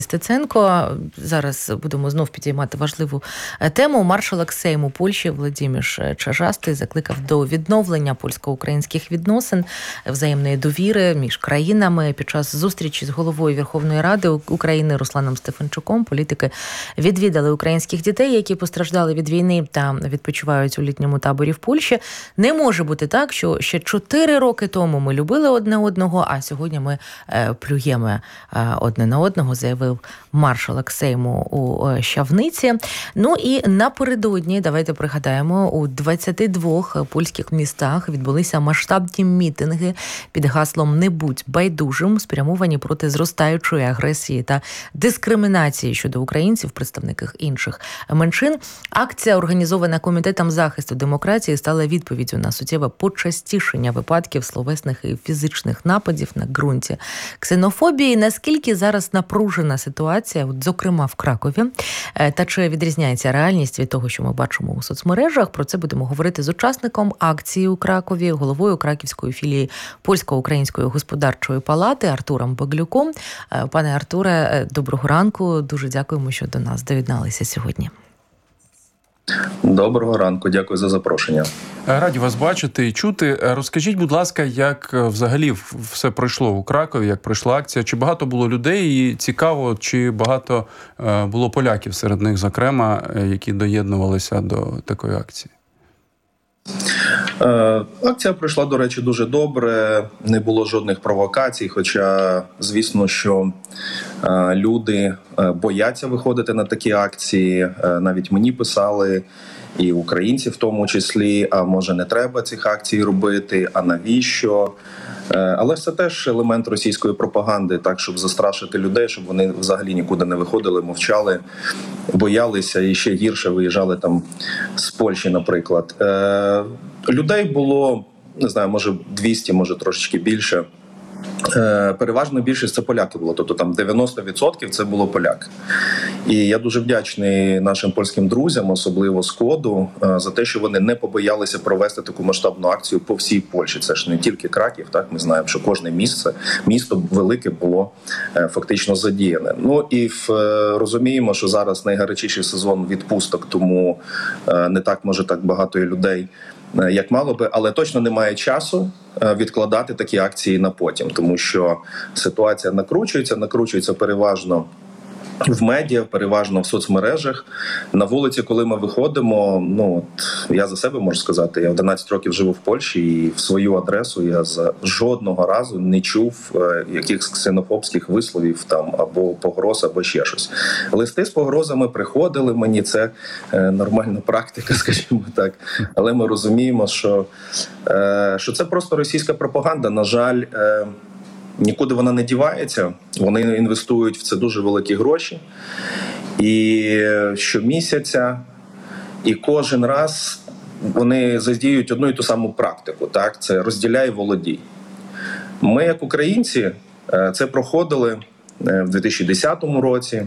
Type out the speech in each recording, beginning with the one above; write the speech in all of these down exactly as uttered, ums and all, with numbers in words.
Стеценко. Зараз будемо знов підіймати важливу тему. Маршалок Сейму Польщі Владиміш Чаржастий закликав до відновлення польсько-українських відносин, взаємної довіри між країнами. Під час зустрічі з головою Верховної Ради України Русланом Стефанчуком політики відвідали українських дітей, які постраждали від війни та відпочивають у літньому таборі в Польщі. Не може бути так, що ще чотири роки тому ми любили одне одного, а сьогодні ми плюємо одне на одного, заявив маршалок Сейму у Щавниці. Ну і напередодні, давайте пригадаємо, у двадцяти двох польських містах відбулися масштабні мітинги під гаслом «Не будь байдужим», спрямовані проти зростаючої агресії та дискримінації щодо українців, представників інших меншин. Акція, організована Комітетом захисту демократії, стала відповіддю на суттєве почастішення випадків словесних і фізичних нападів на ґрунті ксенофобії. Наскільки зараз напружена ситуація, от, зокрема в Кракові, та чи відрізняється реальність від того, що ми бачимо у соцмережах? Про це будемо говорити з учасником акції у Кракові, головою краківської філії Польсько-Української господарчої палати Артуром Баглюком. Пане Артуре, доброго ранку. Дуже дякуємо, що до нас доєдналися сьогодні. Доброго ранку, дякую за запрошення. Раді вас бачити і чути. Розкажіть, будь ласка, як взагалі все пройшло у Кракові, як пройшла акція? Чи багато було людей? І цікаво, чи багато було поляків серед них, зокрема, які доєднувалися до такої акції? Акція пройшла, до речі, дуже добре, не було жодних провокацій, хоча, звісно, що люди бояться виходити на такі акції, навіть мені писали, і українці в тому числі, а може не треба цих акцій робити, а навіщо? Але це теж елемент російської пропаганди, так, щоб застрашити людей, щоб вони взагалі нікуди не виходили, мовчали, боялися і ще гірше виїжджали там з Польщі, наприклад. Людей було, не знаю, може двісті, може трошечки більше. Переважно більшість це поляки було, тобто там дев'яносто відсотків це було поляки. І я дуже вдячний нашим польським друзям, особливо Скоду, за те, що вони не побоялися провести таку масштабну акцію по всій Польщі. Це ж не тільки Краків, так, ми знаємо, що кожне місце, місто велике було фактично задіяне. Ну і в, розуміємо, що зараз найгарячіший сезон відпусток, тому не так, може, так багато і людей, як мало би, але точно немає часу відкладати такі акції на потім, тому що ситуація накручується, накручується переважно в медіа, переважно в соцмережах. На вулиці, коли ми виходимо, ну от я за себе можу сказати, я одинадцять років живу в Польщі, і в свою адресу я за жодного разу не чув е, якихось ксенофобських висловів там або погроз, або ще щось. Листи з погрозами приходили мені, це е, нормальна практика, скажімо так. Але ми розуміємо, що, е, що це просто російська пропаганда. На жаль, е, нікуди вона не дівається, вони інвестують в це дуже великі гроші. І щомісяця, і кожен раз вони задіють одну і ту саму практику. Так? Це розділяй, володій. Ми, як українці, це проходили в дві тисячі десятому році.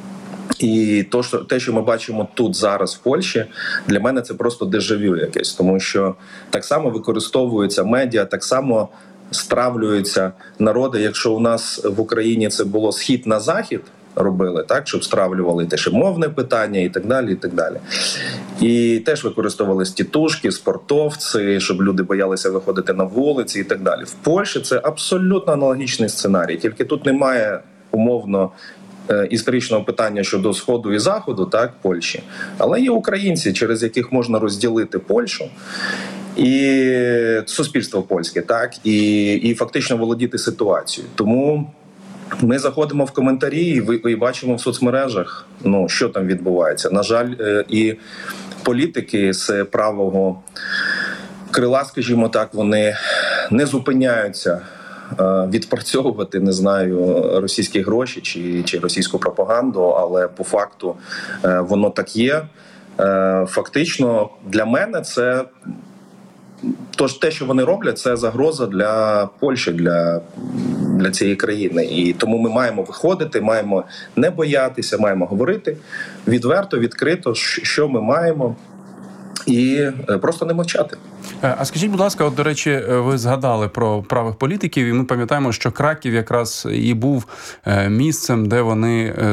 І то, що, те, що ми бачимо тут зараз в Польщі, для мене це просто дежавю якесь. Тому що так само використовуються медіа, так само стравлюються народи. Якщо у нас в Україні це було схід на захід, робили, так, щоб стравлювали теж мовне питання і так далі, і так далі. І теж використовували тітушки, спортовці, щоб люди боялися виходити на вулиці і так далі. В Польщі це абсолютно аналогічний сценарій, тільки тут немає умовно історичного питання щодо Сходу і Заходу, так, Польщі, але є українці, через яких можна розділити Польщу, і суспільство польське, так, і, і фактично володіти ситуацією. Тому ми заходимо в коментарі і, і бачимо в соцмережах, ну, що там відбувається. На жаль, і політики з правого крила, скажімо так, вони не зупиняються відпрацьовувати, не знаю, російські гроші чи, чи російську пропаганду, але по факту воно так є. Фактично для мене це Тож те, що вони роблять, це загроза для Польщі, для, для цієї країни. І тому ми маємо виходити, маємо не боятися, маємо говорити відверто, відкрито, що ми маємо, і просто не мовчати. А скажіть, будь ласка, от, до речі, ви згадали про правих політиків, і ми пам'ятаємо, що Краків якраз і був місцем, де вони